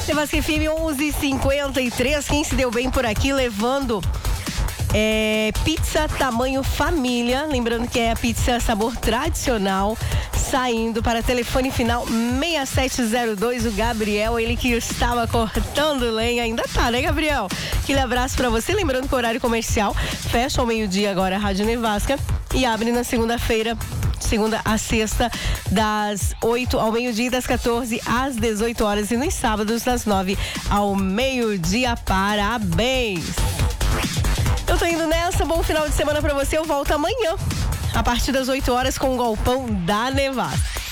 Nevasca FM 11:53. Quem se deu bem por aqui levando pizza tamanho família, lembrando que é a pizza sabor tradicional, saindo para telefone final 6702, o Gabriel, ele que estava cortando lenha, ainda tá, né, Gabriel? Aquele abraço para você, lembrando que o horário comercial fecha ao meio-dia agora a Rádio Nevasca e abre na segunda-feira, segunda a sexta, das 8 ao meio-dia, das 14 às 18 horas e nos sábados das 9 ao meio-dia. Parabéns! Eu tô indo nessa, bom final de semana pra você, eu volto amanhã, a partir das 8 horas com o Galpão da Nevasca.